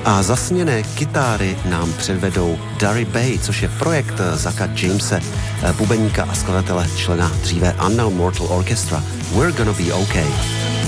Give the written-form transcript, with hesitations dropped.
A zasněné kytáry nám předvedou Dari Bay, což je projekt Zacka Jamese, bubeníka a skladatele, člena dříve Unknown Mortal Orchestra. We're Gonna Be Okay.